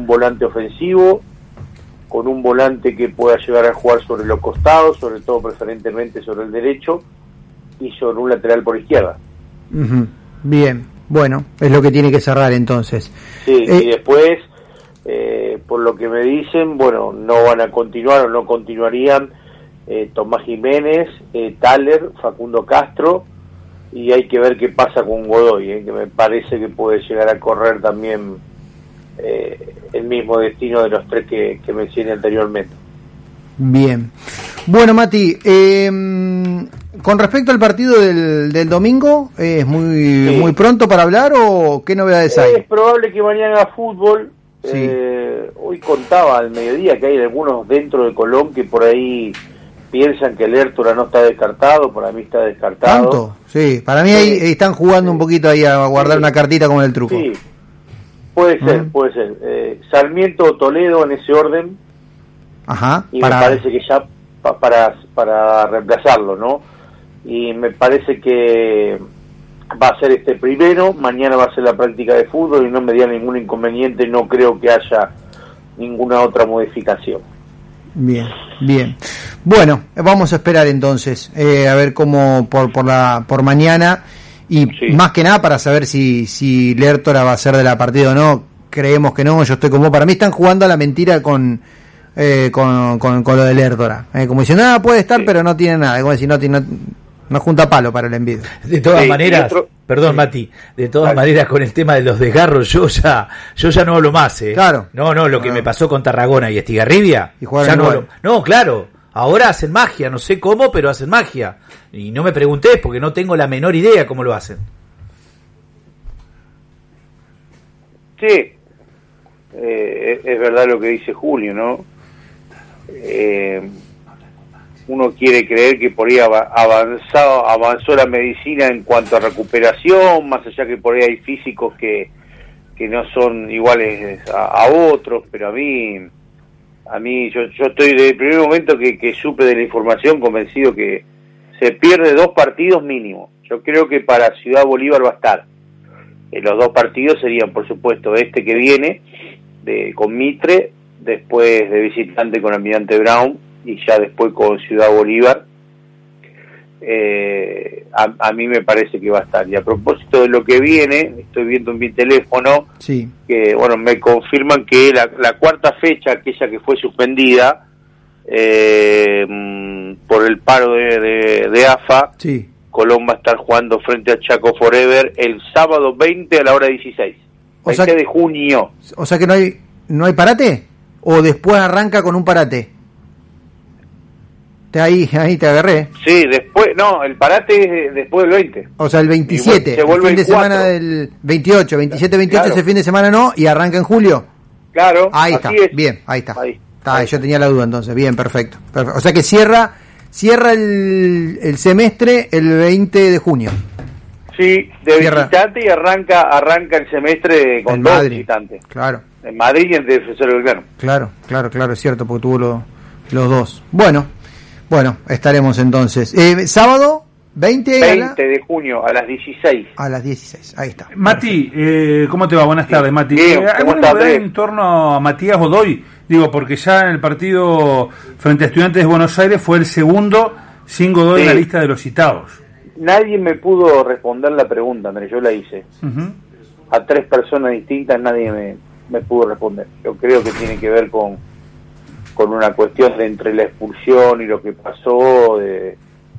un volante ofensivo, con un volante que pueda llegar a jugar sobre los costados, sobre todo preferentemente sobre el derecho, y sobre un lateral por izquierda. Uh-huh. Bien, bueno, es lo que tiene que cerrar entonces. Sí, y después, por lo que me dicen, bueno, no van a continuar o no continuarían Tomás Jiménez, Thaler, Facundo Castro, y hay que ver qué pasa con Godoy, que me parece que puede llegar a correr también el mismo destino de los tres que mencioné anteriormente. Bien. Bueno, Mati, con respecto al partido del domingo, ¿es muy pronto para hablar o qué novedades hay? Es probable que mañana haga fútbol. Sí. Hoy contaba al mediodía que hay algunos dentro de Colón que por ahí piensan que el Lertora no está descartado. Para mí está descartado. ¿Tanto? Sí, para mí ahí están jugando un poquito ahí a guardar una cartita como en el truco. Sí, puede ser. Sarmiento o Toledo en ese orden. Ajá. Y me parece que ya para reemplazarlo, ¿no? Y me parece que va a ser este primero, mañana va a ser la práctica de fútbol y no me dio ningún inconveniente, no creo que haya ninguna otra modificación. Bien. Bueno, vamos a esperar entonces, a ver cómo por mañana, y más que nada para saber si Lertora va a ser de la partida o no. Creemos que no, yo estoy como, para mí están jugando a la mentira con lo de Lertora, como diciendo, puede estar, pero no tiene nada, como decir, no junta palo para el envío. De todas maneras, perdón, Mati, de todas maneras con el tema de los desgarros yo ya no hablo más, Claro. No, lo que me pasó con Tarragona y Estigarribia, y ya no hablo. No, claro, ahora hacen magia, no sé cómo, pero hacen magia. Y no me preguntés porque no tengo la menor idea cómo lo hacen. Sí. Es verdad lo que dice Julio, ¿no? Uno quiere creer que por ahí avanzó la medicina en cuanto a recuperación, más allá que por ahí hay físicos que no son iguales a otros, pero a mí yo estoy desde el primer momento que supe de la información convencido que se pierde 2 partidos mínimo. Yo creo que para Ciudad Bolívar va a estar. Los 2 partidos serían, por supuesto, este que viene con Mitre, después de visitante con Almirante Brown y ya después con Ciudad Bolívar. A mí me parece que va a estar. Y a propósito de lo que viene, estoy viendo en mi teléfono que me confirman que la cuarta fecha, aquella que fue suspendida por el paro de AFA, Colón va a estar jugando frente a Chaco Forever el sábado 20 a la hora 16, 20 de junio. O sea que no hay parate, o después arranca con un parate. Ahí te agarré. Sí, después, el parate es después del 20. O sea, el 27, se vuelve el fin de semana del 28, 27, 28, claro. Ese fin de semana no, y arranca en julio. Claro, ahí está, bien, ahí está. Ahí. Yo tenía la duda entonces, bien, perfecto. O sea que cierra el semestre el 20 de junio. Sí, de visitante, y arranca el semestre con 2 visitantes. Claro. En Madrid y en Defensor del Belgrano. Claro, es cierto, porque tuvo los 2. Bueno, estaremos entonces. Sábado 20 de junio a las 16. A las 16, ahí está. Mati, ¿cómo te va? Buenas tardes, Mati. ¿Alguna novedad en torno a Matías Godoy? Digo, porque ya en el partido frente a Estudiantes de Buenos Aires fue el segundo sin Godoy en la lista de los citados. Nadie me pudo responder la pregunta, Andrés, yo la hice. A 3 personas distintas nadie me pudo responder. Yo creo que tiene que ver con una cuestión de entre la expulsión y lo que pasó, de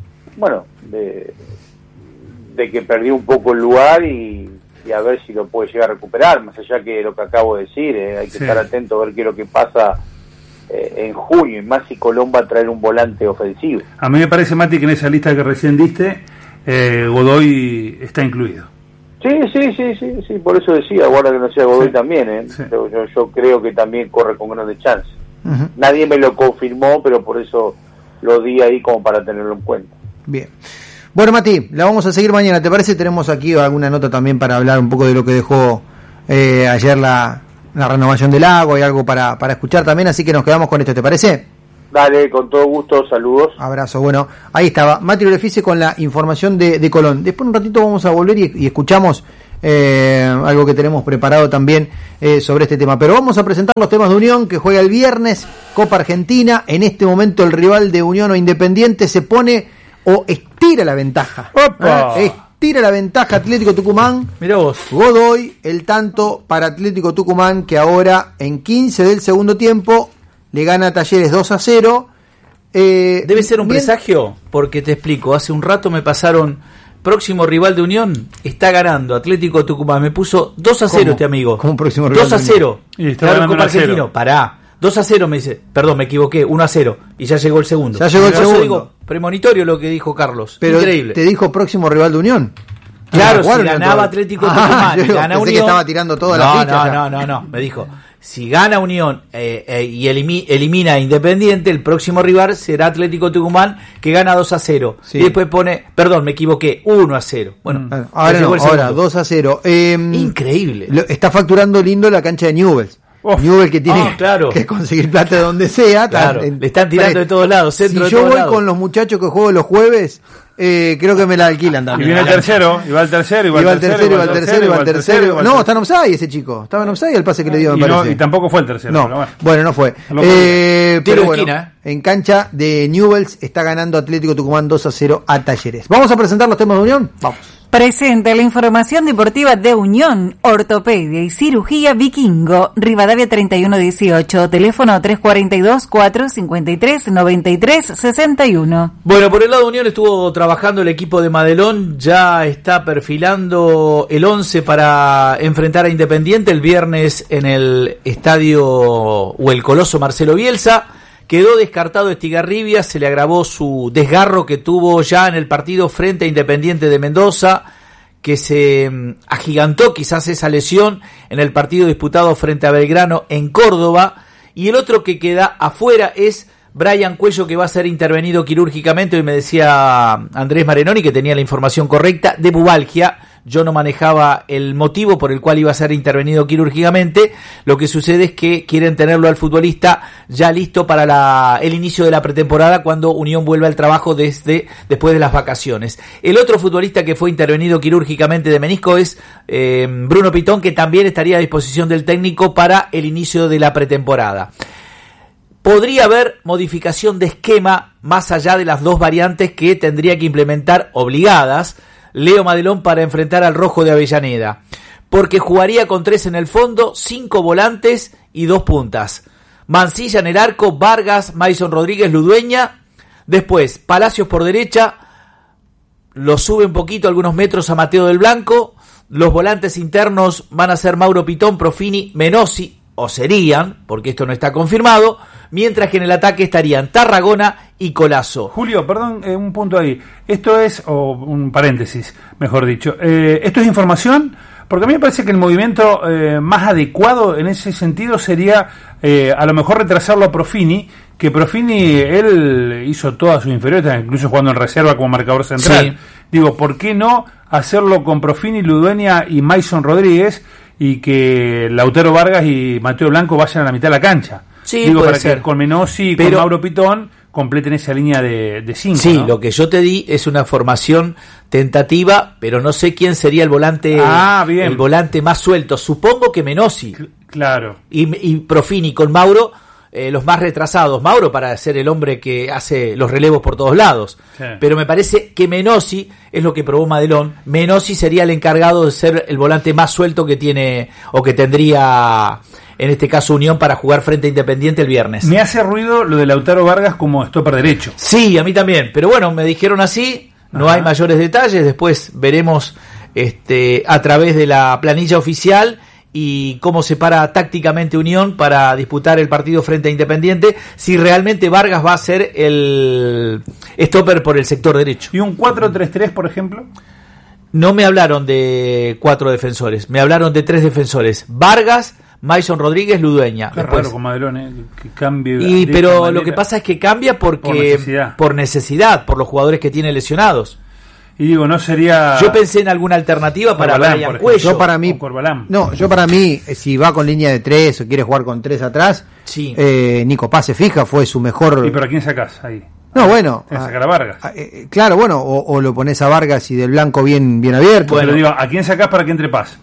que perdió un poco el lugar y a ver si lo puede llegar a recuperar, más allá que lo que acabo de decir, hay que estar atento a ver qué es lo que pasa en junio, y más si Colón va a traer un volante ofensivo. A mí me parece, Mati, que en esa lista que recién diste, Godoy está incluido. Sí, por eso decía, guarda que no sea Godoy también, Sí. Yo creo que también corre con grandes chances. Nadie me lo confirmó, pero por eso lo di ahí como para tenerlo en cuenta. Bien. Bueno, Mati, la vamos a seguir mañana, ¿te parece? Tenemos aquí alguna nota también para hablar un poco de lo que dejó ayer la renovación del agua y algo para escuchar también, así que nos quedamos con esto, ¿te parece? Dale, con todo gusto, saludos. Abrazo, bueno, ahí estaba Mati Lorefice con la información de Colón. Después un ratito vamos a volver y escuchamos algo que tenemos preparado también sobre este tema. Pero vamos a presentar los temas de Unión, que juega el viernes, Copa Argentina. En este momento el rival de Unión o Independiente se pone o estira la ventaja. Estira la ventaja Atlético Tucumán. Mirá vos. Godoy, el tanto para Atlético Tucumán, que ahora en 15 del segundo tiempo le gana a Talleres 2-0. Debe ser un presagio, porque te explico, hace un rato me pasaron, próximo rival de Unión, está ganando Atlético Tucumán, me puso 2-0 este amigo. ¿Cómo próximo rival? 2-0. Y está ganando Copa Argentino, pará. 2-0 me dice, perdón, me equivoqué, 1-0, y ya llegó el segundo. Ya llegó el segundo. Digo, premonitorio lo que dijo Carlos. Pero increíble. Te dijo próximo rival de Unión. Claro, si ganaba Atlético Tucumán, gana Unión. Que estaba tirando toda la ficha. No, me dijo, si gana Unión y elimina a Independiente, el próximo rival será Atlético Tucumán, que gana 2-0. Sí. Y después pone, perdón, me equivoqué, 1-0. Bueno, ahora 2-0. Increíble. Está facturando lindo la cancha de Newell's. Newell's que tiene que conseguir plata de donde sea. Claro, le están tirando de todos lados. Si yo voy con los muchachos que juego los jueves, creo que me la alquilan también. Y viene el tercero, y va el tercero. No, está en offside ese chico. Estaba en offside el pase que le dio, me parece. Y tampoco fue el tercero. No, bueno, no fue. Pero bueno, en cancha de Newell's está ganando Atlético Tucumán 2-0 a Talleres. Vamos a presentar los temas de Unión. Vamos. Presenta la información deportiva de Unión, Ortopedia y Cirugía Vikingo, Rivadavia 3118, teléfono 342-453-9361. Bueno, por el lado de Unión estuvo trabajando el equipo de Madelón, ya está perfilando el 11 para enfrentar a Independiente el viernes en el estadio o el Coloso Marcelo Bielsa. Quedó descartado Estigarribia, se le agravó su desgarro que tuvo ya en el partido frente a Independiente de Mendoza, que se agigantó quizás esa lesión en el partido disputado frente a Belgrano en Córdoba, y el otro que queda afuera es Brian Cuello, que va a ser intervenido quirúrgicamente. Hoy me decía Andrés Marenoni que tenía la información correcta, de pubalgia. Yo no manejaba el motivo por el cual iba a ser intervenido quirúrgicamente. Lo que sucede es que quieren tenerlo al futbolista ya listo para el inicio de la pretemporada, cuando Unión vuelva al trabajo después de las vacaciones. El otro futbolista que fue intervenido quirúrgicamente de menisco es Bruno Pitón, que también estaría a disposición del técnico para el inicio de la pretemporada. Podría haber modificación de esquema más allá de las dos variantes que tendría que implementar obligadas Leo Madelón para enfrentar al Rojo de Avellaneda, porque jugaría con 3 en el fondo, 5 volantes y 2 puntas. Mancilla en el arco, Vargas, Mason Rodríguez, Ludueña. Después Palacios por derecha, lo sube un poquito, algunos metros, a Mateo del Blanco. Los volantes internos van a ser Mauro Pitón, Profini, Menossi, o serían, porque esto no está confirmado, mientras que en el ataque estarían Tarragona y Colazo. Julio, perdón, un punto ahí. Esto es, o un paréntesis, mejor dicho, ¿esto es información? Porque a mí me parece que el movimiento más adecuado en ese sentido sería a lo mejor retrasarlo a Profini, que Profini, él hizo todas sus inferiores, incluso jugando en reserva como marcador central. Sí. Digo, ¿por qué no hacerlo con Profini, Ludueña y Mason Rodríguez, y que Lautaro Vargas y Mateo Blanco vayan a la mitad de la cancha? Sí, digo, puede para ser. Que con Menossi y con Mauro Pitón completen esa línea de 5. Sí, ¿no? Lo que yo te di es una formación tentativa, pero no sé quién sería el volante, el volante más suelto. Supongo que Menossi. Claro. Y Profini con Mauro, los más retrasados. Mauro para ser el hombre que hace los relevos por todos lados. Sí. Pero me parece que Menossi es lo que probó Madelón. Menossi sería el encargado de ser el volante más suelto que tiene o que tendría en este caso Unión para jugar frente a Independiente el viernes. Me hace ruido lo de Lautaro Vargas como stopper derecho. Sí, a mí también, pero bueno, me dijeron así, no hay mayores detalles, después veremos a través de la planilla oficial y cómo se para tácticamente Unión para disputar el partido frente a Independiente, si realmente Vargas va a ser el stopper por el sector derecho. ¿Y un 4-3-3, por ejemplo? No me hablaron de 4 defensores, me hablaron de 3 defensores. Vargas, Mason Rodríguez, Ludueña. Qué raro con Madelón, que cambie. Pero lo que pasa es que cambia por necesidad, por los jugadores que tiene lesionados. Y digo, no sería... Yo pensé en alguna alternativa para Brian Cuello. Yo para mí, si va con línea de 3 o quiere jugar con 3 atrás, sí. Nico Paz se fija, fue su mejor... ¿Y pero a quién sacás ahí? No, bueno. Tienes que sacar a Vargas. Claro, bueno, o lo pones a Vargas y del blanco bien abierto. Bueno, digo, ¿a quién sacás para que entre Paz?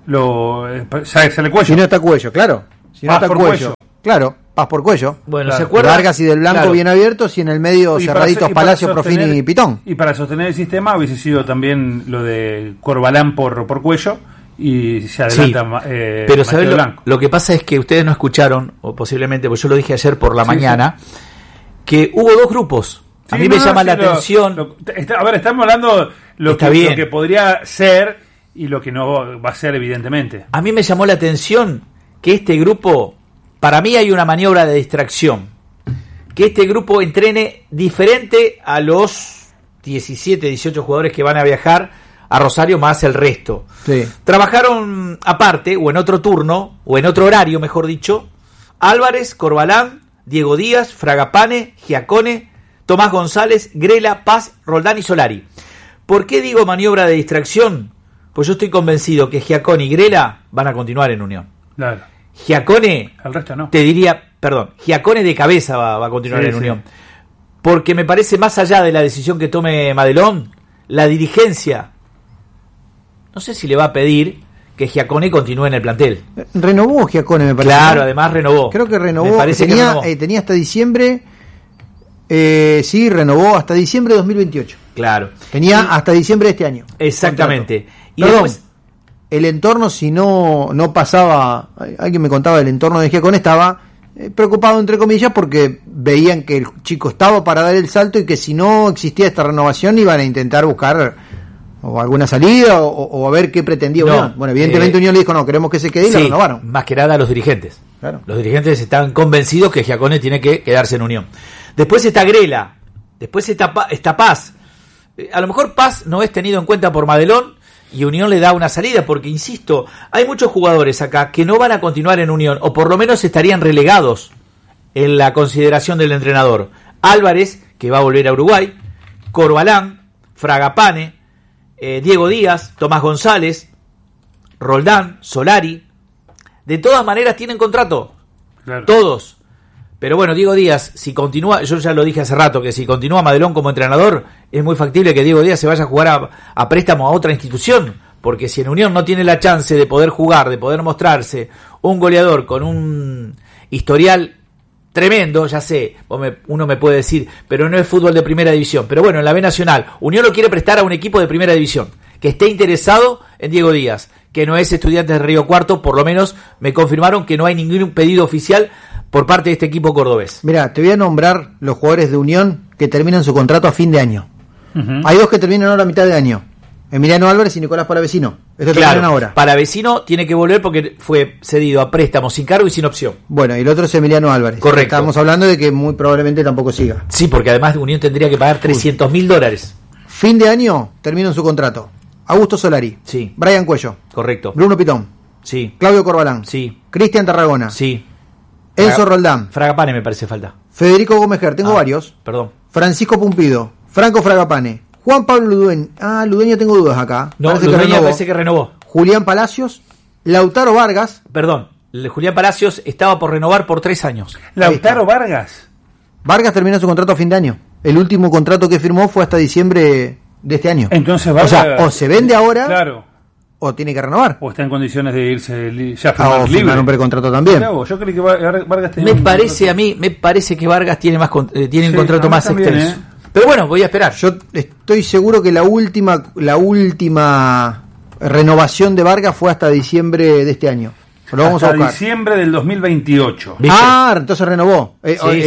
Sale Cuello. Si no está Cuello, claro. Si no Paz está por Cuello. Claro, Paz por Cuello. Bueno, claro. ¿se acuerdan? Vargas y del blanco bien abiertos y en el medio cerraditos Palacio, Profini y Pitón. Y para sostener el sistema hubiese sido también lo de Corbalán por Cuello y se adelanta pero ¿sabés lo que pasa es que ustedes no escucharon, o posiblemente, porque yo lo dije ayer por la mañana, que hubo dos grupos. A mí me llama la atención. A ver, estamos hablando lo que podría ser y lo que no va a ser, evidentemente. A mí me llamó la atención que este grupo, para mí hay una maniobra de distracción, que este grupo entrene diferente a los 17, 18 jugadores que van a viajar a Rosario más el resto. Sí. Trabajaron aparte, o en otro turno, o en otro horario, mejor dicho, Álvarez, Corbalán, Diego Díaz, Fragapane, Giacone, Tomás González, Grela, Paz, Roldán y Solari. ¿Por qué digo maniobra de distracción? Pues yo estoy convencido que Giacone y Grela van a continuar en Unión. Claro. Giacone, el resto no. Te diría, Giacone de cabeza va a continuar en Unión. Porque me parece, más allá de la decisión que tome Madelón, la dirigencia, no sé si le va a pedir que Giacone continúe en el plantel. Renovó Giacone, me parece. Claro, además renovó. Creo que renovó. Me parece tenía, que renovó. Tenía hasta diciembre. Sí, renovó hasta diciembre de 2028. Claro. Tenía hasta diciembre de este año. Exactamente. Contrato. Y Perdón, después, el entorno, si no pasaba, alguien me contaba del entorno de Giacone, estaba preocupado, entre comillas, porque veían que el chico estaba para dar el salto y que si no existía esta renovación iban a intentar buscar o alguna salida o a ver qué pretendía Unión. Bueno, evidentemente Unión le dijo, no, queremos que se quede y la renovaron. Más que nada los dirigentes. Claro. Los dirigentes están convencidos que Giacone tiene que quedarse en Unión. Después está Grela, después está Paz. A lo mejor Paz no es tenido en cuenta por Madelón y Unión le da una salida, porque insisto, hay muchos jugadores acá que no van a continuar en Unión, o por lo menos estarían relegados en la consideración del entrenador. Álvarez, que va a volver a Uruguay, Corbalán, Fragapane, Diego Díaz, Tomás González, Roldán, Solari. De todas maneras tienen contrato, claro. Todos. Pero bueno, Diego Díaz, si continúa, yo ya lo dije hace rato, que si continúa Madelón como entrenador, es muy factible que Diego Díaz se vaya a jugar a préstamo a otra institución, porque si en Unión no tiene la chance de poder jugar, de poder mostrarse un goleador con un historial tremendo, ya sé, uno me puede decir, pero no es fútbol de primera división. Pero bueno, en la B Nacional, Unión lo quiere prestar a un equipo de primera división, que esté interesado en Diego Díaz, que no es Estudiantes de Río Cuarto, por lo menos me confirmaron que no hay ningún pedido oficial por parte de este equipo cordobés. Mira, te voy a nombrar los jugadores de Unión que terminan su contrato a fin de año. Uh-huh. Hay dos que terminan ahora a mitad de año. Emiliano Álvarez y Nicolás Paravecino. Esto terminan ahora. Paravecino tiene que volver porque fue cedido a préstamo sin cargo y sin opción. Bueno, y el otro es Emiliano Álvarez. Correcto. Estamos hablando de que muy probablemente tampoco siga. Sí, porque además Unión tendría que pagar $300.000. Fin de año terminan su contrato. Augusto Solari. Sí. Brian Cuello. Correcto. Bruno Pitón. Sí. Claudio Corbalán. Sí. Cristian Tarragona. Sí. Enzo Roldán. Fragapane me parece falta. Federico Gómez-Ger, tengo varios. Perdón. Francisco Pumpido. Franco Fragapane. Juan Pablo Ludueña. Ludueña tengo dudas acá. No, Ludueña parece que renovó. Julián Palacios. Lautaro Vargas. Perdón, Julián Palacios estaba por renovar por 3 años. ¿Lautaro Vargas? Vargas terminó su contrato a fin de año. El último contrato que firmó fue hasta diciembre de este año. Entonces Vargas... o se vende ahora... Claro. O tiene que renovar. O está en condiciones de irse ya o firmar un precontrato también. Yo creo que Vargas tiene me parece que Vargas tiene tiene un contrato más también, extenso. Pero bueno, voy a esperar. Yo estoy seguro que la última renovación de Vargas fue hasta diciembre de este año. Lo vamos hasta a buscar. Diciembre del 2028. Entonces renovó.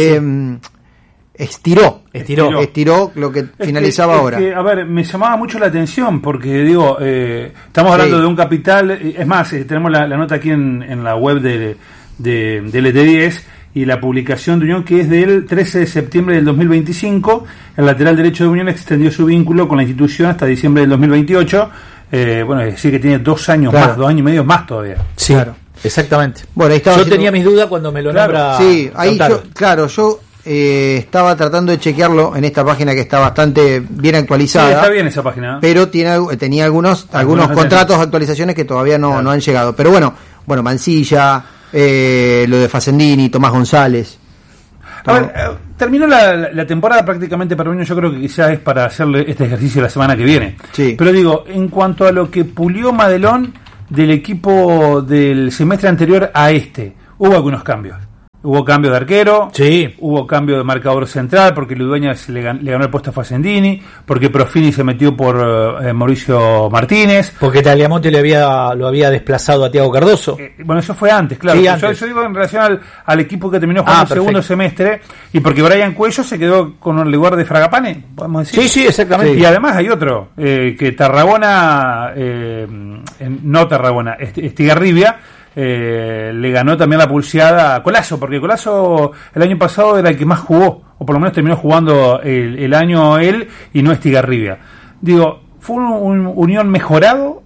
Estiró lo que finalizaba ahora. A ver, me llamaba mucho la atención porque digo, estamos hablando de un capital, es más, tenemos la nota aquí en la web de LT10 y la publicación de Unión que es del 13 de septiembre del 2025. El lateral derecho de Unión extendió su vínculo con la institución hasta diciembre del 2028. Bueno, es decir que tiene 2 años más, 2 años y medio más todavía. Sí, claro. Exactamente. Bueno, ahí estaba tenía mis dudas cuando me lo nombra. Sí, ahí yo estaba tratando de chequearlo en esta página que está bastante bien actualizada. Sí, está bien esa página. Pero tenía algunos contratos, actualizaciones que todavía no han llegado. Pero bueno, Mancilla, lo de Facendini, Tomás González. A ver, terminó la temporada prácticamente para Unión. Yo creo que quizás es para hacerle este ejercicio la semana que viene. Sí. Pero digo, en cuanto a lo que pulió Madelón del equipo del semestre anterior a hubo algunos cambios. Hubo cambio de arquero, sí. Hubo cambio de marcador central porque Ludueña le ganó el puesto a Facendini, porque Profini se metió por Mauricio Martínez, porque Tagliamonte lo había desplazado a Thiago Cardoso. Bueno, eso fue antes, claro. Sí, antes. Yo digo en relación al equipo que terminó jugando el segundo semestre, y porque Brian Cuello se quedó con el lugar de Fragapane, podemos decir. Sí, exactamente. Y además hay otro, que Tarragona, no Tarragona, Estigarribia, le ganó también la pulseada a Colazo, porque Colazo el año pasado era el que más jugó, o por lo menos terminó jugando el año él y no Estigarribia. Digo, ¿fue un Unión mejorado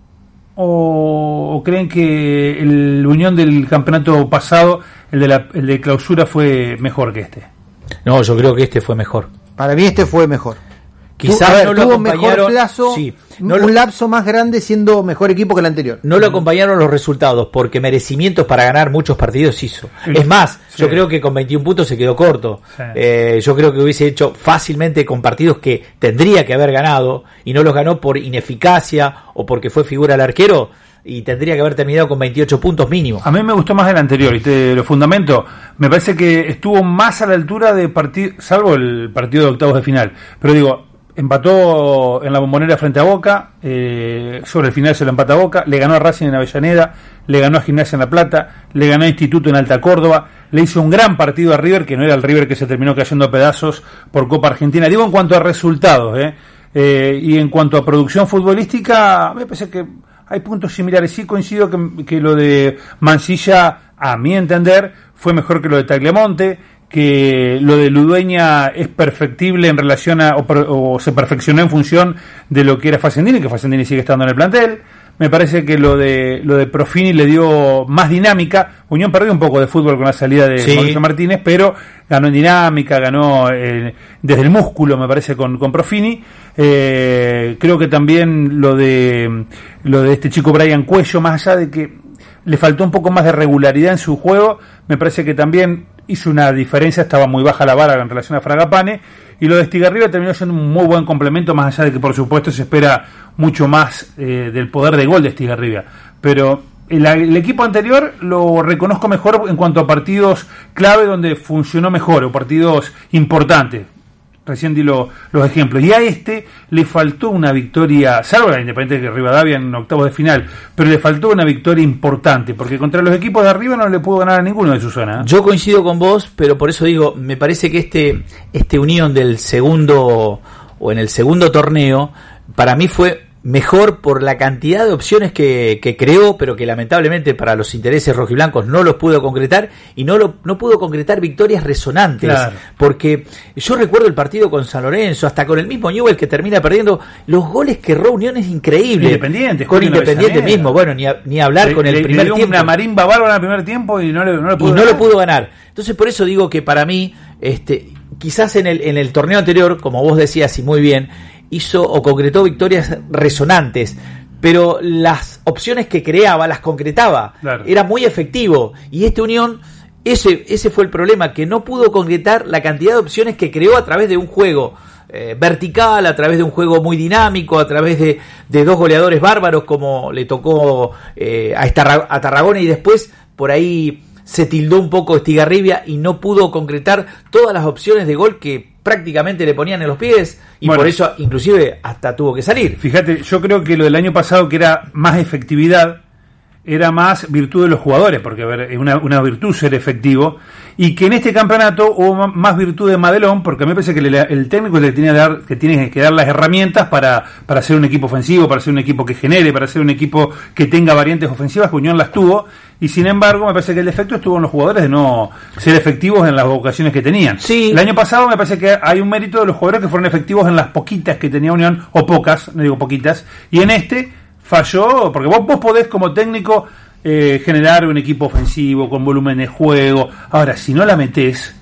o creen que el Unión del campeonato pasado, el de clausura, fue mejor que este? No, yo creo que este fue mejor. Para mí este fue mejor. Quizás no lo tuvo acompañaron, mejor plazo, sí, un lapso más grande siendo mejor equipo que el anterior. No lo acompañaron los resultados, porque merecimientos para ganar muchos partidos hizo. Es más, yo creo que con 21 puntos se quedó corto. Sí. Yo creo que hubiese hecho fácilmente con partidos que tendría que haber ganado, y no los ganó por ineficacia o porque fue figura el arquero, y tendría que haber terminado con 28 puntos mínimo. A mí me gustó más el anterior, y te lo fundamento. Me parece que estuvo más a la altura de partido, salvo el partido de octavos de final. Pero digo, empató en la Bombonera frente a Boca, sobre el final se lo empata a Boca, le ganó a Racing en Avellaneda, le ganó a Gimnasia en La Plata, le ganó a Instituto en Alta Córdoba, le hizo un gran partido a River, que no era el River que se terminó cayendo a pedazos por Copa Argentina. Digo, en cuanto a resultados, y en cuanto a producción futbolística, me parece que hay puntos similares. Sí coincido que lo de Mansilla, a mi entender, fue mejor que lo de Tagliamonte, que lo de Ludueña es perfectible en relación o se perfeccionó en función de lo que era Facendini, que Facendini sigue estando en el plantel. Me parece que lo de Profini le dio más dinámica. Unión perdió un poco de fútbol con la salida de Mauricio Martínez, pero ganó en dinámica, ganó desde el músculo, me parece, con Profini. Creo que también lo de este chico Brian Cuello, más allá de que le faltó un poco más de regularidad en su juego, me parece que también hizo una diferencia. Estaba muy baja la vara en relación a Fragapane, y lo de Estigarribia terminó siendo un muy buen complemento, más allá de que por supuesto se espera mucho más del poder de gol de Estigarribia, pero el equipo anterior lo reconozco mejor en cuanto a partidos clave donde funcionó mejor, o partidos importantes. Recién di los ejemplos. Y a le faltó una victoria, salvo la Independiente de Rivadavia en octavos de final, pero le faltó una victoria importante, porque contra los equipos de arriba no le pudo ganar a ninguno de su zona. Yo coincido con vos, pero por eso digo, me parece que este Unión del segundo, o en el segundo torneo, para mí fue mejor por la cantidad de opciones que creó, pero que lamentablemente para los intereses rojiblancos no los pudo concretar, y no pudo concretar victorias resonantes. Claro. Porque yo recuerdo el partido con San Lorenzo, hasta con el mismo Newell, que termina perdiendo. Los goles que erró Unión es increíble. Con Independiente mismo, bueno, ni hablar con el primer tiempo. Una marimba bárbara en el primer tiempo y no le pudo ganar. Entonces por eso digo que para mí, quizás en el torneo anterior, como vos decías y muy bien, hizo o concretó victorias resonantes, pero las opciones que creaba las concretaba. Claro. Era muy efectivo, y Unión, ese fue el problema, que no pudo concretar la cantidad de opciones que creó a través de un juego vertical, a través de un juego muy dinámico, a través de dos goleadores bárbaros, como le tocó a Tarragona, y después por ahí se tildó un poco Estigarribia y no pudo concretar todas las opciones de gol que prácticamente le ponían en los pies, y por eso inclusive hasta tuvo que salir. Fíjate, yo creo que lo del año pasado, que era más efectividad, era más virtud de los jugadores, porque a ver, es una virtud ser efectivo, y que en este campeonato hubo más virtud de Madelón, porque a mí me parece que el técnico le tiene que dar las herramientas para hacer un equipo ofensivo, para hacer un equipo que genere, para hacer un equipo que tenga variantes ofensivas, que Unión las tuvo, y sin embargo me parece que el defecto estuvo en los jugadores de no ser efectivos en las ocasiones que tenían. Sí. El año pasado me parece que hay un mérito de los jugadores que fueron efectivos en las poquitas que tenía Unión, o pocas, no digo poquitas, y en falló, porque vos podés como técnico generar un equipo ofensivo con volumen de juego. Ahora, si no la metés,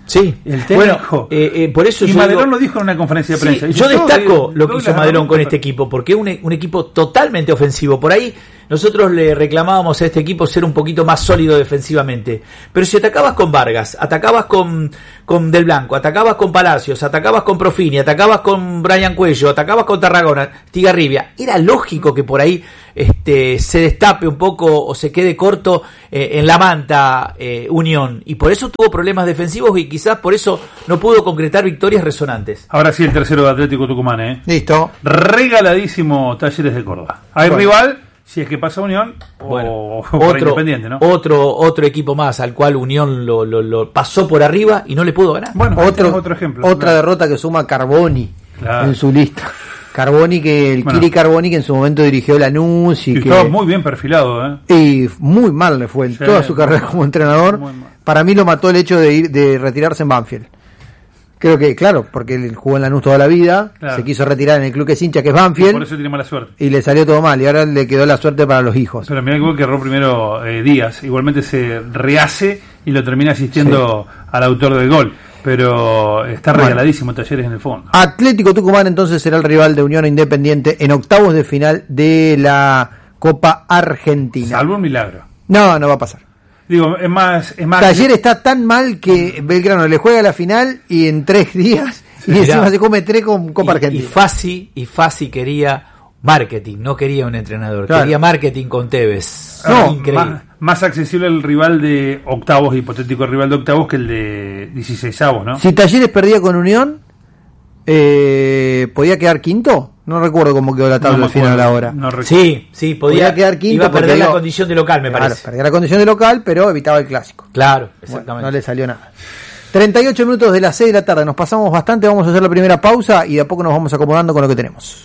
Sí, el técnico. Bueno, por eso y Madelón lo dijo en una conferencia de prensa. Sí, yo destaco lo que hizo Madelón con este equipo, porque es un equipo totalmente ofensivo. Por ahí nosotros le reclamábamos a este equipo ser un poquito más sólido defensivamente. Pero si atacabas con Vargas, atacabas con Del Blanco, atacabas con Palacios, atacabas con Profini, atacabas con Brian Cuello, atacabas con Tarragona, Tigarribia, era lógico que por ahí se destape un poco o se quede corto en la manta Unión. Y por eso tuvo problemas defensivos y quizás por eso no pudo concretar victorias resonantes. Ahora sí el tercero de Atlético Tucumán, Listo. Regaladísimo Talleres de Córdoba. Hay rival, si es que pasa Unión o Independiente, ¿no? Otro equipo más al cual Unión lo pasó por arriba y no le pudo ganar. Bueno, otro ejemplo. Otra derrota que suma Carboni en su lista. Carboni, Kiri Carboni, que en su momento dirigió Lanús y que estaba muy bien perfilado, y muy mal le fue en toda su carrera como entrenador. Para mí lo mató el hecho de retirarse en Banfield. Creo que, claro, porque él jugó en Lanús toda la vida, se quiso retirar en el club que es hincha, que es Banfield, y por eso tiene mala suerte. Y le salió todo mal, y ahora le quedó la suerte para los hijos. Pero mira que erró primero Díaz, igualmente se rehace y lo termina asistiendo al autor del gol. Pero está regaladísimo Talleres en el fondo. Atlético Tucumán entonces será el rival de Unión Independiente en octavos de final de la Copa Argentina. Salvo un milagro. No va a pasar. Digo, es más. Talleres está tan mal que Belgrano le juega la final y en 3 días y encima se come 3 con Copa Argentina. Y Fassi quería marketing, no quería un entrenador, quería marketing con Tevez. Increíble. Más accesible el rival de octavos, hipotético rival de octavos, que el de 16avos, ¿no? Si Talleres perdía con Unión, ¿podía quedar quinto? No recuerdo cómo quedó la tabla al final ahora. Sí, podía quedar quinto. Iba a perder la condición de local, me parece. Perdía la condición de local, pero evitaba el clásico. Claro, exactamente. Bueno, no le salió nada. 38 minutos de las 6 de la tarde. Nos pasamos bastante, vamos a hacer la primera pausa y de a poco nos vamos acomodando con lo que tenemos.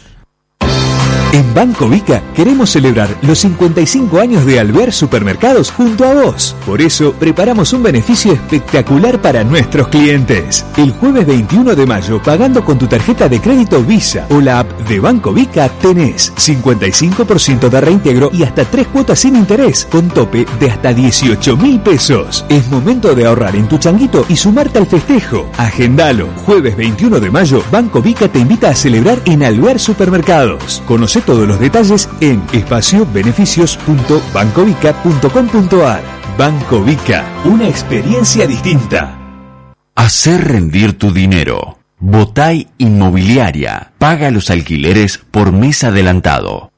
En Banco Vica queremos celebrar los 55 años de Alvear Supermercados junto a vos. Por eso preparamos un beneficio espectacular para nuestros clientes. El jueves 21 de mayo, pagando con tu tarjeta de crédito Visa o la app de Banco Vica, tenés 55% de reintegro y hasta 3 cuotas sin interés, con tope de hasta 18.000 pesos. Es momento de ahorrar en tu changuito y sumarte al festejo. Agendalo. Jueves 21 de mayo, Banco Vica te invita a celebrar en Alvear Supermercados. Conoce todos los detalles en espaciobeneficios.bancovica.com.ar. Banco Vica, una experiencia distinta. Hacer rendir tu dinero. Botay Inmobiliaria. Paga los alquileres por mes adelantado.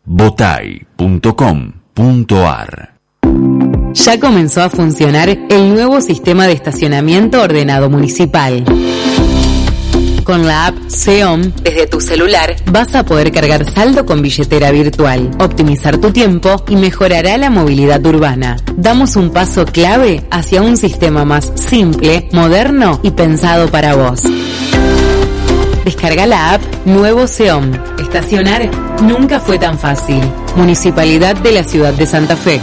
Botay.com.ar. Ya comenzó a funcionar el nuevo sistema de estacionamiento ordenado municipal. Con la app SEOM, desde tu celular, vas a poder cargar saldo con billetera virtual, optimizar tu tiempo y mejorará la movilidad urbana. Damos un paso clave hacia un sistema más simple, moderno y pensado para vos. Descarga la app Nuevo SEOM. Estacionar nunca fue tan fácil. Municipalidad de la Ciudad de Santa Fe.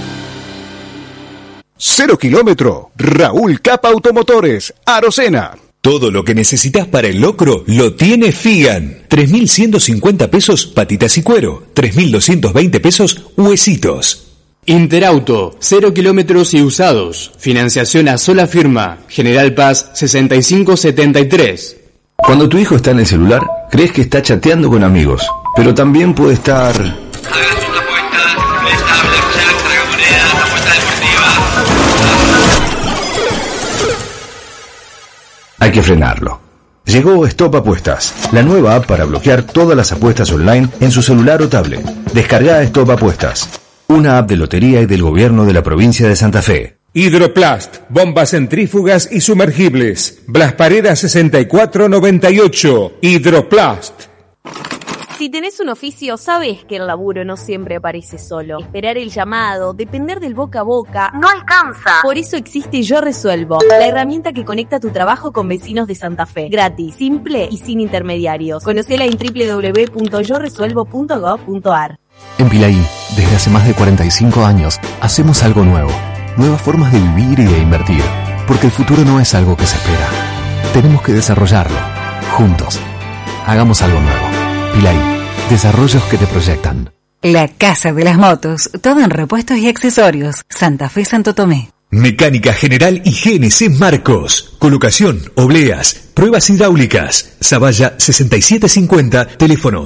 0 kilómetro. Raúl Capa Automotores, Arocena. Todo lo que necesitas para el locro lo tiene Figan. 3.150 pesos patitas y cuero. 3.220 pesos huesitos. Interauto, 0 kilómetros y usados. Financiación a sola firma. General Paz 6573. Cuando tu hijo está en el celular, crees que está chateando con amigos, pero también puede estar... Hay que frenarlo. Llegó Stop Apuestas, la nueva app para bloquear todas las apuestas online en su celular o tablet. Descarga Stop Apuestas, una app de lotería y del gobierno de la provincia de Santa Fe. Hidroplast, bombas centrífugas y sumergibles. Blas Paredes 6498. Hidroplast. Si tenés un oficio, sabés que el laburo no siempre aparece solo. Esperar el llamado, depender del boca a boca, no alcanza. Por eso existe Yo Resuelvo, la herramienta que conecta tu trabajo con vecinos de Santa Fe. Gratis, simple y sin intermediarios. Conocela en www.yoresuelvo.gov.ar. En Pilaí, desde hace más de 45 años, hacemos algo nuevo. Nuevas formas de vivir y de invertir. Porque el futuro no es algo que se espera. Tenemos que desarrollarlo. Juntos. Hagamos algo nuevo. Pilaí, desarrollos que te proyectan. La Casa de las Motos, todo en repuestos y accesorios. Santa Fe, Santo Tomé. Mecánica General y GNC Marcos. Colocación, obleas, pruebas hidráulicas. Zaballa 6750, teléfono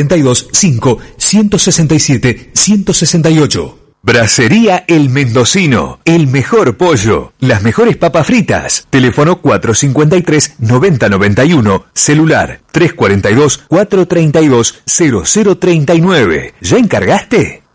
342-5-167-168. Bracería El Mendocino, el mejor pollo, las mejores papas fritas. Teléfono 453-9091, celular 342-432-0039. ¿Ya encargaste?